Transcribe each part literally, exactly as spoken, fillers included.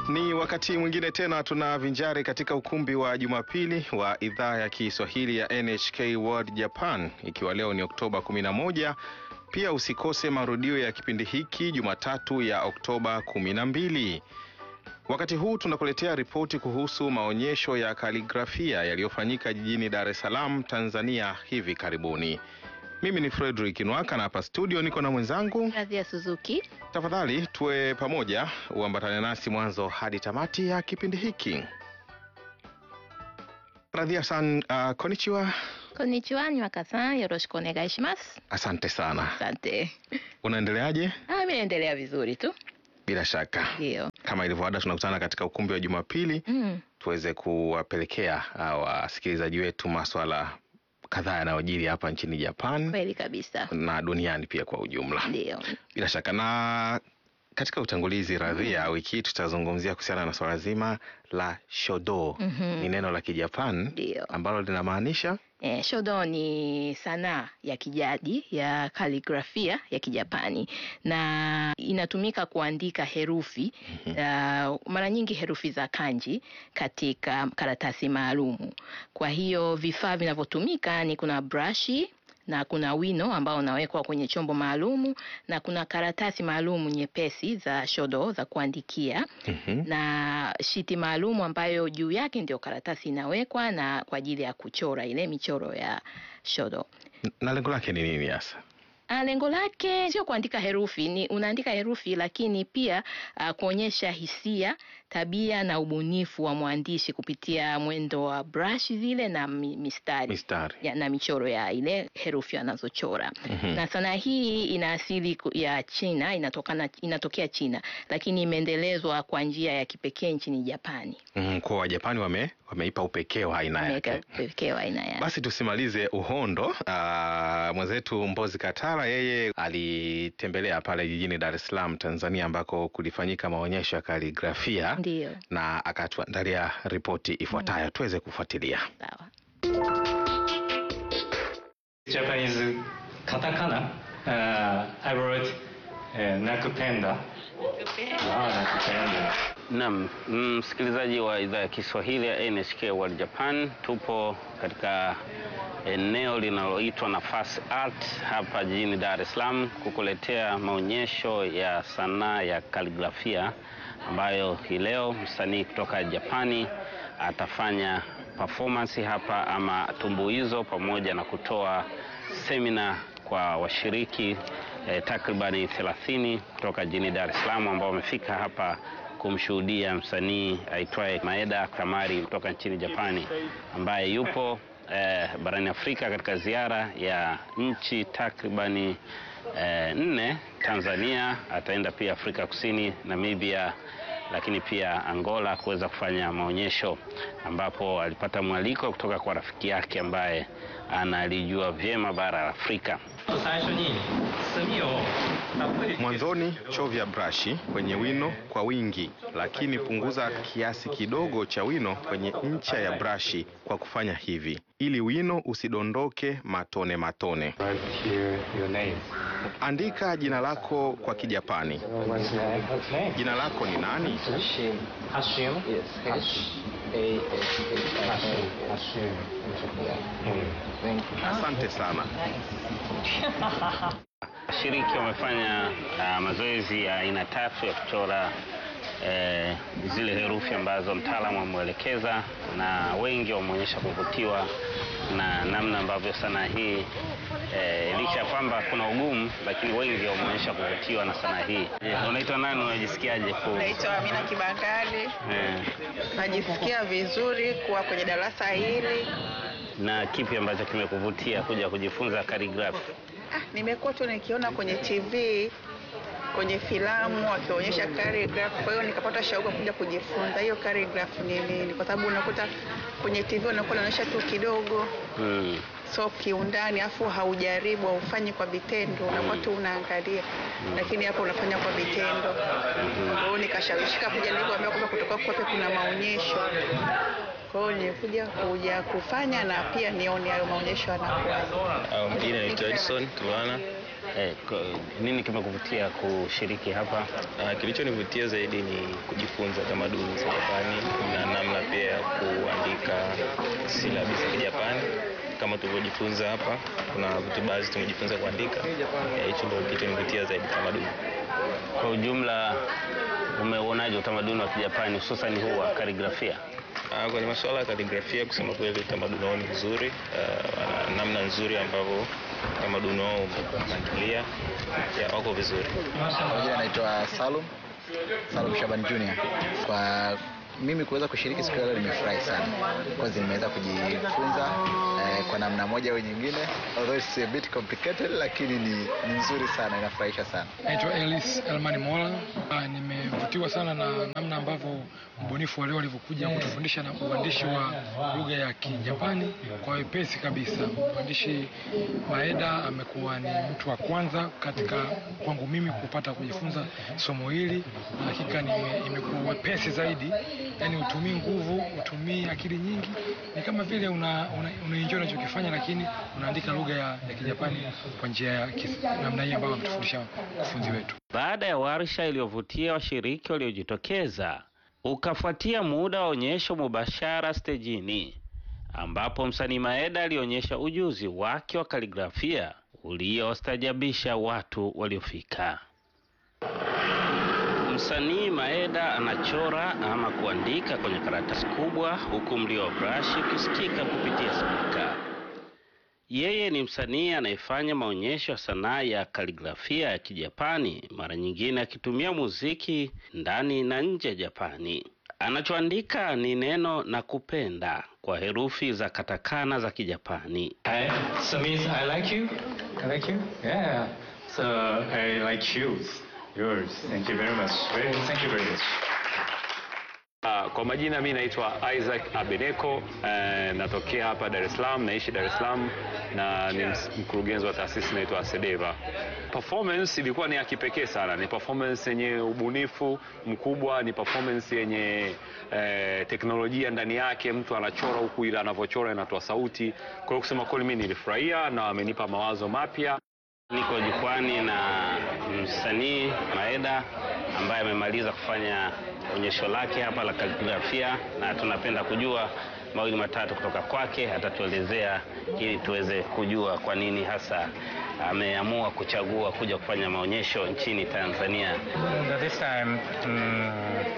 Ni wakati mwingine tena tunavinjari katika ukumbi wa Jumapili wa idhaa ya Kiswahili ya N H K World Japan, ikiwa leo ni Oktoba kumi na moja. Pia usikose marudio ya kipindi hiki Jumatatu ya Oktoba kumi na mbili. Wakati huu tunakuletea ripoti kuhusu maonyesho ya kaligrafia yaliyofanyika jijini Dar es Salaam, Tanzania hivi karibuni. Mimi ni Frederick Nwaka na hapa studio niko na mwenzangu Radhia Suzuki. Tafadhali tuwe pamoja, uambatane nasi mwanzo hadi tamati ya kipindi hiki. Radhia-san, uh, konnichiwa. Konnichiwa, Nwaka-san, yoroshiku onegai shimasu. Asante sana. Asante. Unaendeleaje? Ah, mimi naendelea vizuri tu. Bila shaka. Ndio. Kama ilivyo ada tunakutana katika ukumbi wa Jumapili, mm. tuweze kuwapelekea uh, wasikilizaji wetu masuala kadhaa yanayojiri hapa nchini Japan. Kweli kabisa. Na duniani pia kwa ujumla. Ndio. Bila shaka. Na katika utangulizi, Radhia, mm. wiki hii tutazungumzia kuhusiana na swala zima la shodo. Mm-hmm. Ni neno la Kijapan ambalo linamaanisha Eh, shodo ni sanaa ya kijadi ya kaligrafia ya Kijapani na inatumika kuandika herufi, mm-hmm. uh, mara nyingi herufi za kanji katika karatasi maalumu. Kwa hiyo vifaa vinavyotumika ni kuna brushi na kuna wino ambao unawekwa kwenye chombo maalumu, na kuna karatasi maalumu nyepesi za shodo za kuandikia, mm-hmm. na shiti maalumu ambayo juu yake ndio karatasi inawekwa na kwa ajili ya kuchora ile michoro ya shodo. Na lengo lake ni nini hasa? Ah, lengo lake sio kuandika herufi, ni unaandika herufi lakini pia uh, kuonyesha hisia, tabia na ubunifu wa mwandishi kupitia mwendo wa brush zile na mistari, mistari. Ya, na michoro ya ile herufi anazochora. Mm-hmm. Na sanaa hii ina asili ya China, inatokana inatokea China, lakini imeendelezwa kwa njia ya kipekee nchini Japani. Mm, kwa Japani wame wameipa upekee wa aina yake. Upekee wa aina yake. Basi tusimalize uhondo. Uh, mwenzetu Mbozi Katara yeye alitembelea pale jijini Dar es Salaam, Tanzania, ambako kulifanyika maonyesho ya kaligrafia. Ndio. Na akatuandalia ripoti ifuatayo, mm. tuweze kufuatilia. Sawa. Japanese katakana, uh, I wrote uh, nakupenda. Ah, nakupenda. Naam, msikilizaji wa idhaa ya Kiswahili ya N H K World Japan, tupo katika eneo linaloitwa Nafasi Art hapa jijini Dar es Salaam kukuletea maonyesho ya sanaa ya kaligrafia ambayo hii leo msanii kutoka Japani atafanya performance hapa ama tumbuizo, pamoja na kutoa semina kwa washiriki eh, takribani thelathini kutoka jijini Dar es Salaam ambao wamefika hapa kumshuhudia msanii aitwaye Maeda Kamari kutoka nchini Japani, ambaye yupo eh, barani Afrika katika ziara ya nchi takribani eh, nne. Tanzania, ataenda pia Afrika Kusini, Namibia, lakini pia Angola kuweza kufanya maonyesho, ambapo alipata mwaliko kutoka kwa rafiki yake ambaye analijua vyema bara la Afrika. Mwanzoni chovya brashi kwenye wino kwa wingi, lakini punguza kiasi kidogo cha wino kwenye ncha ya brashi kwa kufanya hivi, ili wino usidondoke matone matone. Andika jina lako kwa Kijapani. Jina lako ni nani? Hashim. Yes, H A S H Hashim. Asante sana. Washiriki wamefanya uh, mazoezi ya aina tatu ya kuchora eh, zile herufi ambazo mtaalamu ameelekeza, na wengi wameonyesha kuvutiwa na namna ambavyo sanaa hii eh, licha kwamba kuna ugumu, lakini wengi wameonyesha kuvutiwa na sanaa hii. Yeah. Unaitwa nani, unajisikiaje? Naitwa Amina Kibangani. Yeah. Najisikia vizuri kuwa kwenye darasa hili. Na kipi ambacho kimekuvutia kuja kujifunza calligraphy? Ah, nimekuwa tu nikiona kwenye T V, kwenye filamu wakionyesha calligraphy, kwa hiyo nikapata shauku kuja kujifunza hiyo calligraphy ni nini, kwa sababu unakuta kwenye T V unakuwa unaonyesha tu kidogo. Mm. So kiundani, afu haujaribu, haufanyi kwa vitendo, unakuwa tu unaangalia. Mm. Lakini hapo unafanya kwa vitendo. Mm. Kwa hiyo nikashawishika kuja, nilipoambiwa kwamba kutoka kwape kuna maonyesho. Kwa hiyo nilikuja kuja kufanya na pia nione hayo maonyesho yanakuwa. Um, jina ni Edson Tuana. Eh, nini kimekuvutia kushiriki hapa? Uh, kilichonivutia zaidi ni kujifunza tamaduni za Japani na namna pia ya kuandika silabi za Kijapani. Kama tulivyojifunza hapa, kuna vitu baadhi tumejifunza kuandika. Hicho ndio kitu kinivutia zaidi, tamaduni. Kwa ujumla umeonaje utamaduni wa Kijapani hususan huu wa kaligrafia? Uh, kwa masuala ya kaligrafia kusema kweli utamaduni wao ni nzuri, uh, namna nzuri ambavyo utamaduni wao umepangilia ya wako vizuri. Mmoja anaitwa Salum Salum Shaban Junior. Kwa mimi kuweza kushiriki siku leo nimefurahi sana kwa sababu nimeweza kujifunza eh, kwa namna moja au nyingine, although it's a bit complicated, lakini ni, ni nzuri sana, inafurahisha sana. Naitwa Ellis Elmani Mola. Ah, nimevutiwa sana na namna ambavyo mbunifu wale walivyokuja kutufundisha na uandishi wa lugha ya Kijapani kwa wepesi kabisa. Mwandishi Maeda amekuwa ni mtu wa kwanza katika kwangu mimi kupata kujifunza somo hili, na hakika imekuwa wepesi zaidi. Yaani utumii nguvu, utumii akili nyingi, ni kama vile una una, una enjoy unachokifanya, lakini unaandika lugha ya, ya Kijapani kwa njia ya namna hii ambayo ametufundisha mfunzi wetu. Baada ya warsha iliyovutia washiriki waliojitokeza, ukafuatia muda wa onyesho mubashara stejini, ambapo msanii Maeda alionyesha ujuzi wake wa kaligrafia uliostajabisha watu waliofika. Msanii Maeda anachora ama kuandika kwenye karatasi kubwa, huku mlio wa brush ukisikika kupitia spika. Yeye ni msanii anayefanya maonyesho ya sanaa ya kaligrafia ya Kijapani, mara nyingine akitumia muziki ndani na nje ya Japani. Anachoandika ni neno nakupenda kwa herufi za katakana za Kijapani. I, so means I like you. I like you. Yeah. So I like you. Yours. Thank you very much. Very, thank you very much. Uh, kwa majina mimi naitwa Isaac Abeneko, uh, natokea hapa Dar es Salaam, naishi Dar es Salaam na ni mkurugenzi wa taasisi inaitwa Sedeva. Performance ilikuwa ni ya kipekee sana, ni performance yenye ubunifu mkubwa, ni performance yenye eh, teknolojia ndani yake, mtu anachora huku ila anavyochora inatoa sauti. Kwa hiyo kusema kweli mimi nilifurahia na amenipa mawazo mapya. Niko jukwani na msanii Maeda ambaye amemaliza kufanya onyesho lake hapa la kaligrafia, na tunapenda kujua mawili matatu kutoka kwake. Atatuelezea ili tuweze kujua kwa nini hasa ameamua kuchagua kuja kufanya maonyesho nchini Tanzania. This time, um,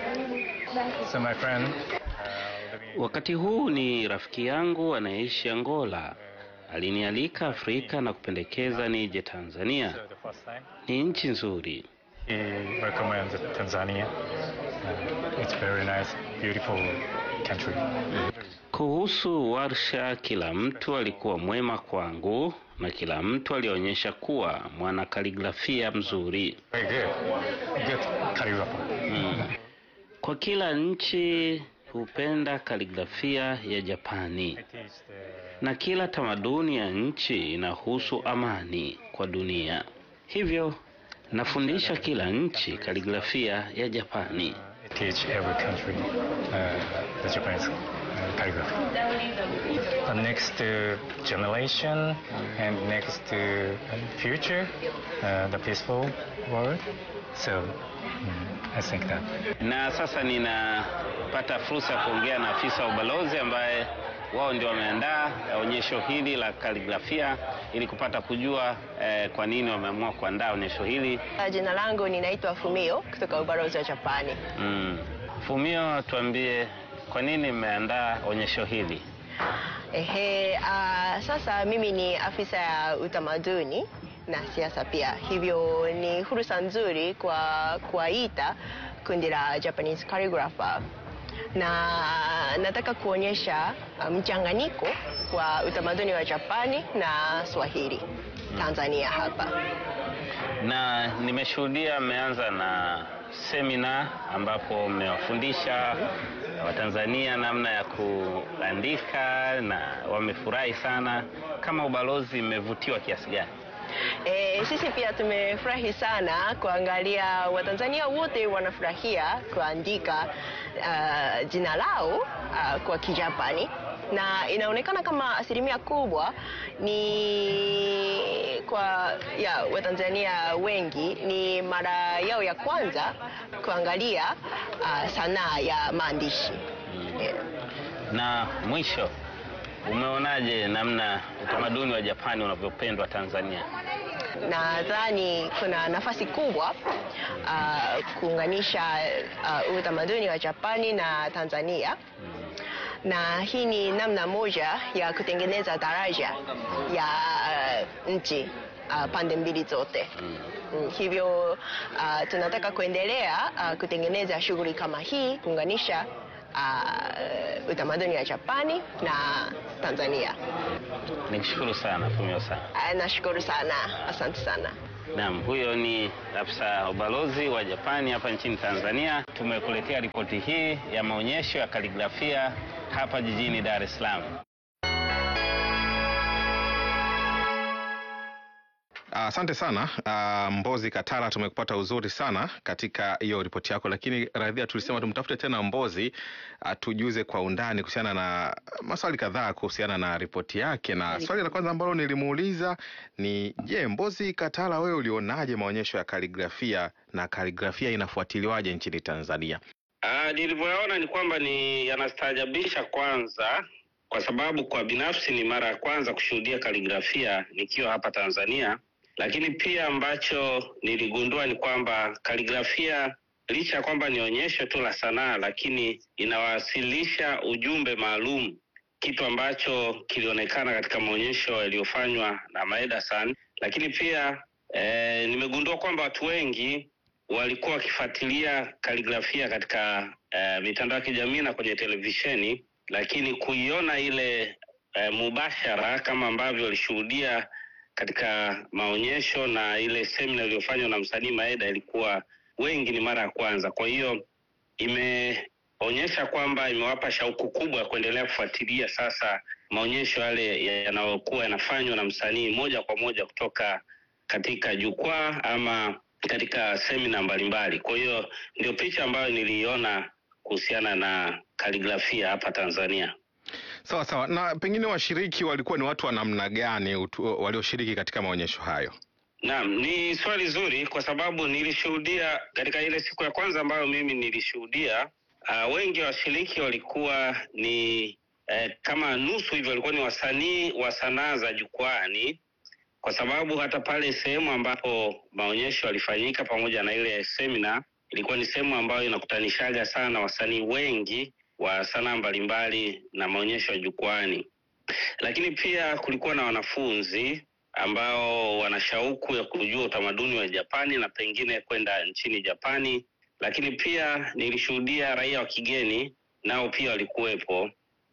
so my friend, uh, wakati huu ni rafiki yangu anaishi Angola. Alinialika Afrika na kupendekeza nije Tanzania. Ni nchi nzuri. He recommends Tanzania. Uh, it's very nice, beautiful country. Kuhusu warsha, kila mtu alikuwa mwema kwangu na kila mtu alionyesha kuwa mwana kaligrafia mzuri. Very good. Good calligrapher. Mm. Kwa kila nchi hupenda kaligrafia ya Japani, na kila tamaduni ya nchi inahusu amani kwa dunia. Hivyo nafundisha kila nchi kaligrafia ya Japani. Teach every country uh, the Japanese uh, calligraphy. The next uh, generation and next uh, future, uh, the peaceful world. So um, I think that. Na sasa ninapata fursa ya kuongea na afisa wa ubalozi ambaye wao ndio wameandaa onyesho hili la kaligrafia ili kupata kujua eh, kwa nini wameamua kuandaa onyesho hili. Jina langu ninaitwa Fumio kutoka ubalozi wa Japani. Mm. Fumio, tuambie kwa nini mmeandaa onyesho hili? Ehe, uh, sasa mimi ni afisa ya utamaduni na siasa pia. Hivyo ni fursa nzuri kwa kuwaita kundi la Japanese calligrapher. Na nataka kuonyesha mchanganyiko wa utamaduni wa Japani na Swahili Tanzania hapa. Na nimeshuhudia mmeanza na semina ambapo mmewafundisha Watanzania namna ya kuandika na wamefurahi sana. Kama ubalozi mmevutiwa kiasi gani? E, sisi pia tumefurahi sana kuangalia Watanzania wote wanafurahia kuandika uh, jina lao uh, kwa Kijapani. na inaonekana kama asilimia kubwa ni kwa ya Watanzania wengi ni mara yao ya kwanza kuangalia uh, sanaa ya maandishi. Yeah. Na mwisho, umeonaje namna utamaduni wa Japani unavyopendwa Tanzania? Nadhani kuna nafasi kubwa uh, kuunganisha uh, utamaduni wa Japani na Tanzania. Na hii ni namna moja ya kutengeneza daraja ya uh, nchi uh, pande mbili zote. Mm, hivyo uh, tunataka kuendelea uh, kutengeneza shughuli kama hii, kuunganisha uh, utamaduni wa Japani na Tanzania. Nikushukuru sana Fumio-san. Uh, nashukuru sana, asante sana. Naam, huyo ni afisa ubalozi wa Japani hapa nchini Tanzania. Tumekuletea ripoti hii ya maonyesho ya kaligrafia hapa jijini Dar es Salaam. Asante uh, sana uh, Mbozi Katala, tumekupata uzuri sana katika hiyo ripoti yako, lakini Radhia tulisema tumtafute tena Mbozi atujuze uh, kwa undani kuhusiana na maswali kadhaa kuhusiana na ripoti yake. Na swali la kwanza ambalo nilimuuliza ni je, Mbozi Katala, wewe ulionaje maonyesho ya kaligrafia na kaligrafia inafuatiliwaje nchini Tanzania? Ah, nilivyoona ni kwamba ni yanastaajabisha kwanza, kwa sababu kwa binafsi ni mara ya kwanza kushuhudia kaligrafia nikiwa hapa Tanzania. Lakini pia ambacho niligundua ni kwamba kaligrafia licha kwamba ni onyesho tu la sanaa, lakini inawasilisha ujumbe maalum, kitu ambacho kilionekana katika maonyesho yaliyofanywa na Maeda-san. Lakini pia e, nimegundua kwamba watu wengi walikuwa wakifuatilia kaligrafia katika e, mitandao ya kijamii na kwenye televisheni, lakini kuiona ile e, mubashara kama ambavyo walishuhudia katika maonyesho na ile semina iliyofanywa na msanii Maeda ilikuwa wengi ni mara ya kwanza. Kwa hiyo imeonyesha kwamba imewapa shauku kubwa ya kuendelea kufuatilia sasa maonyesho yale yanayokuwa yanafanywa na msanii moja kwa moja kutoka katika jukwaa ama katika semina mbalimbali. Kwa hiyo ndio picha ambayo niliona kuhusiana na kaligrafia hapa Tanzania. Sawa sawa. Na pengine washiriki walikuwa ni watu wa namna gani walioshiriki katika maonyesho hayo? Naam, ni swali zuri kwa sababu nilishuhudia katika ile siku ya kwanza ambayo mimi nilishuhudia, uh, wengi washiriki walikuwa ni uh, kama nusu hivyo walikuwa ni wasanii wa sanaa za jukwani, kwa sababu hata pale sehemu ambapo maonyesho yalifanyika pamoja na ile semina ilikuwa ni sehemu ambayo inakutanishaga sana wasanii wengi wa sanaa mbalimbali na maonyesho ya jukwani. Lakini pia kulikuwa na wanafunzi ambao wana shauku ya kujua utamaduni wa Japani na pengine kwenda nchini Japani. Lakini pia nilishuhudia raia wa kigeni nao pia walikuwepo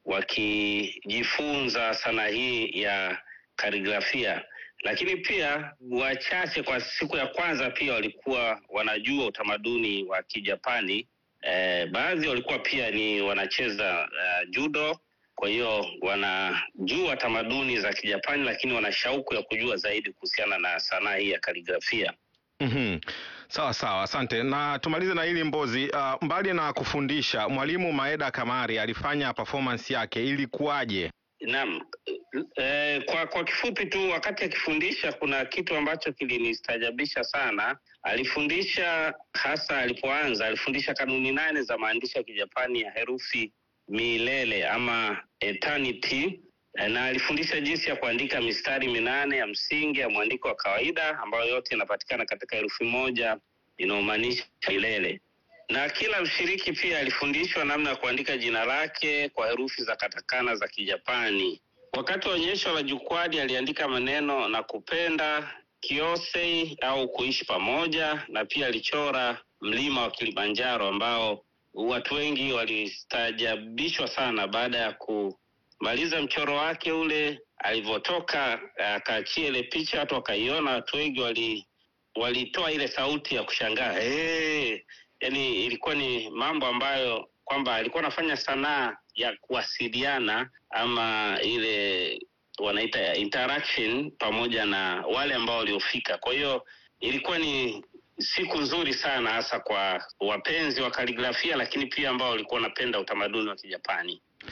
wakijifunza sanaa hii ya kaligrafia. Lakini pia wachache kwa siku ya kwanza pia walikuwa wanajua utamaduni wa Kijapani. Eh, baadhi walikuwa pia ni wanacheza uh, judo, kwa hiyo wanajua tamaduni za Kijapani, lakini wana shauku ya kujua zaidi kuhusiana na sanaa hii ya kaligrafia. Mhm. Sawa sawa, asante. Na tumalize na hili Mbozi, uh, mbali na kufundisha, mwalimu Maeda Kamari alifanya performance yake, ilikuwaje? Naam, eh, kwa kwa kifupi tu, wakati akifundisha kuna kitu ambacho kilinistaajabisha sana. Alifundisha hasa alipoanza, alifundisha kanuni nane za maandishi ya Kijapani ya herufi milele ama eternity, na alifundisha jinsi ya kuandika mistari minane ya msingi ya mwandiko wa kawaida ambayo yote inapatikana katika herufi moja inayomaanisha milele. Na kila mshiriki pia alifundishwa namna ya kuandika jina lake kwa herufi za katakana za Kijapani. Wakati wa onyesho la jukwani aliandika maneno na kupenda, Kyosei au kuishi pamoja, na pia alichora mlima wa Kilimanjaro ambao watu wengi walistaajabishwa sana baada ya kumaliza mchoro wake ule. Alivyotoka akaachia ile picha, watu wakaiona, watu wengi wali walitoa ile sauti ya kushangaa. Hey! Yaani ilikuwa ni mambo ambayo kwamba alikuwa anafanya sanaa ya kuwasiliana ama ile wanaita interaction pamoja na wale ambao waliofika. Kwa hiyo ilikuwa ni siku nzuri sana hasa kwa wapenzi wa kaligrafia, lakini pia ambao walikuwa wanapenda utamaduni wa Kijapani.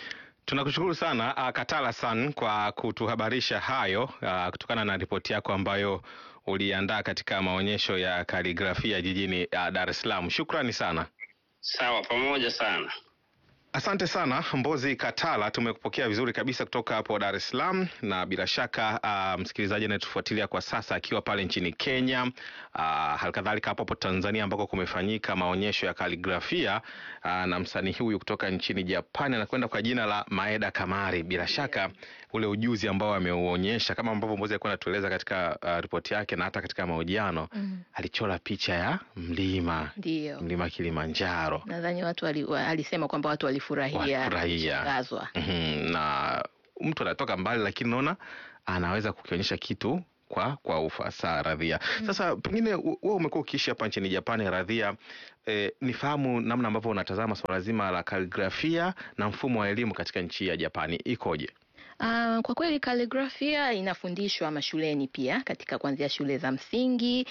Tunakushukuru sana uh, Katala-san kwa kutuhabarisha hayo uh, kutokana na ripoti yako ambayo uliandaa katika maonyesho ya kaligrafia jijini uh, Dar es Salaam. Shukrani sana. Sawa, pamoja sana. Asante sana Mbozi Katala, tumekupokea vizuri kabisa kutoka hapo Dar es Salaam, na bila shaka uh, msikilizaji anayetufuatilia kwa sasa akiwa pale nchini Kenya, uh, halikadhalika hapo hapo Tanzania ambako kumefanyika maonyesho ya kaligrafia uh, na msanii huyu kutoka nchini Japani anakwenda kwa jina la Maeda Kamari. Bila shaka ule ujuzi ambao ameuonyesha kama ambavyo Mbozi alikuwa anatueleza katika uh, ripoti yake na hata katika mahojiano, mm. alichora picha ya mlima. Ndio. Mlima Kilimanjaro. Nadhani watu wali, alisema kwamba watu walifurahia kushangazwa. Mm-hmm. Na mtu anatoka mbali lakini naona anaweza kukionyesha kitu kwa kwa ufasaha. Radhia. Mm. Sasa pengine wewe umekuwa ukiishi hapa nchini Japani, Radhia, eh, nifahamu namna ambavyo unatazama swala zima la kaligrafia na mfumo wa elimu katika nchi ya Japani ikoje? Uh, kwa kweli kaligrafia inafundishwa mashuleni pia katika kuanzia shule za msingi,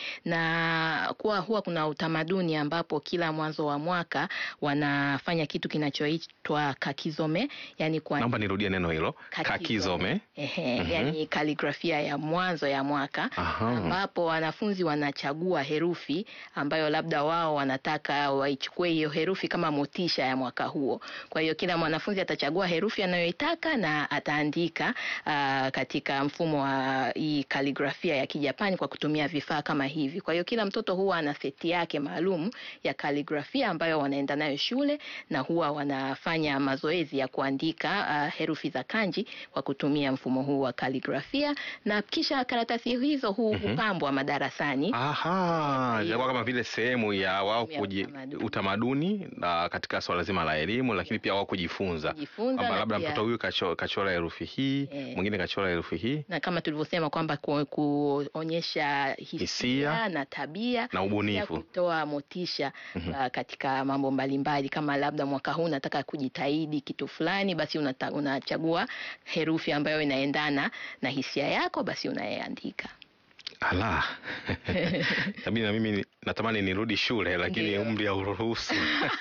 na kuwa huwa kuna utamaduni ambapo kila mwanzo wa mwaka wanafanya kitu kinachoitwa kakizome, yani kwa naomba nirudie neno hilo, kakizome. Ehe, mm-hmm. Yani kaligrafia ya mwanzo ya mwaka. Aha. Ambapo wanafunzi wanachagua herufi ambayo labda wao wanataka waichukue hiyo herufi kama motisha ya mwaka huo. Kwa hiyo kila mwanafunzi atachagua herufi anayoitaka na ataandika Uh, katika mfumo wa hii kaligrafia ya Kijapani kwa kutumia vifaa kama hivi. Kwa hiyo kila mtoto huwa ana seti yake maalum ya kaligrafia ambayo wanaenda nayo shule, na huwa wanafanya mazoezi ya kuandika uh, herufi za kanji kwa kutumia mfumo huu wa kaligrafia, na kisha karatasi hizo huu mm-hmm. hupambwa madarasani. Aha, inakuwa kama vile sehemu ya wao kuji utamaduni na katika swala zima la elimu, lakini pia wao kujifunza. Kwamba labda mtoto huyu kachora, kachora herufi hii, yeah. Mwingine kachora herufi hii. Na kama tulivyosema kwamba ku, kuonyesha hisia, hisia na tabia na ubunifu, kutoa motisha mm-hmm. uh, katika mambo mbalimbali. Kama labda mwaka huu unataka kujitahidi kitu fulani, basi unata, unachagua herufi ambayo inaendana na hisia yako, basi unayeandika. Ala. Tabia na mimi natamani nirudi shule lakini umri hauruhusu.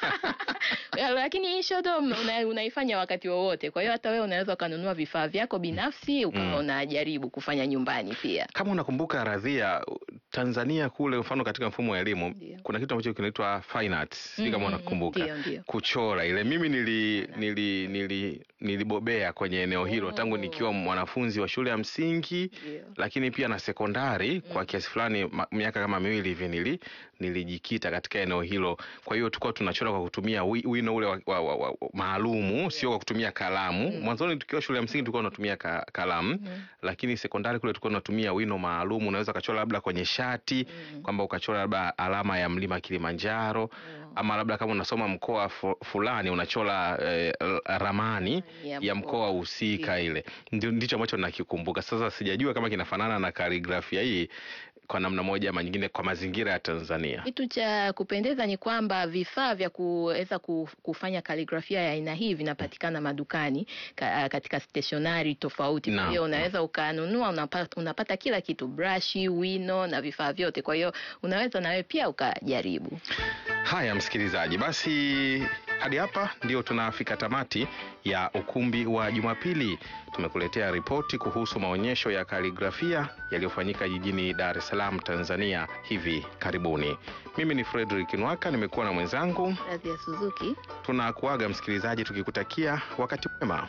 Lakini hii shodo una, unaifanya wakati wowote. Kwa hiyo hata wewe unaweza kununua vifaa vyako binafsi ukawa mm. unajaribu kufanya nyumbani pia. Kama unakumbuka Radhia, Tanzania kule mfano katika mfumo wa elimu Dio. kuna kitu ambacho kinaitwa fine arts. Mm, kama unakumbuka. Kuchora ile. Mimi nili nili nili nilibobea kwenye eneo hilo oh. tangu nikiwa mwanafunzi wa shule ya msingi Dio. lakini pia na sekondari mm. kwa kiasi fulani miaka kama miwili hivi nili nilijikita katika eneo hilo. Kwa hiyo tulikuwa tunachora kwa kutumia wino ule wa, wa, wa, wa, maalumu, yeah. sio kwa kutumia kalamu. Mm. Mwanzoni tukiwa shule ya msingi tulikuwa tunatumia ka, kalamu, mm. lakini sekondari kule tulikuwa tunatumia wino maalumu. Unaweza kachora labda kwenye shati, mm. kwamba ukachora labda alama ya mlima Kilimanjaro, mm. ama labda kama unasoma mkoa fulani unachora eh, ramani yeah, ya mkoa husika ile. Ndicho ambacho nakikumbuka. Sasa sijajua kama kinafanana na kaligrafia hii kwa namna moja ama nyingine kwa mazingira ya Tanzania. Kitu cha kupendeza ni kwamba vifaa vya kuweza kufanya kaligrafia ya aina hii vinapatikana madukani katika stationery tofauti. Kwa hiyo unaweza ukanunua, unapata, unapata kila kitu, brush, wino na vifaa vyote. Kwa hiyo unaweza na wewe pia ukajaribu. Haya msikilizaji, basi hadi hapa ndio tunafika tamati ya ukumbi wa Jumapili. Tumekuletea ripoti kuhusu maonyesho ya kaligrafia yaliyofanyika jijini Dar es Salaam, Tanzania hivi karibuni. Mimi ni Frederick Nwaka, nimekuwa na mwenzangu Radhia Suzuki. Tunakuaga msikilizaji tukikutakia wakati mwema.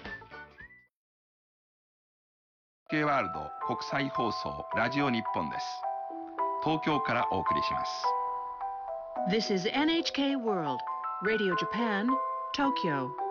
World 国際放送ラジオ日本です。東京からお送りします。 This is N H K World, Radio Japan, Tokyo.